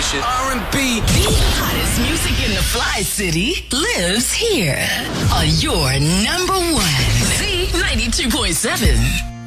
shit. R&B. The hottest music in the Fly City lives here on your number one Z92.7.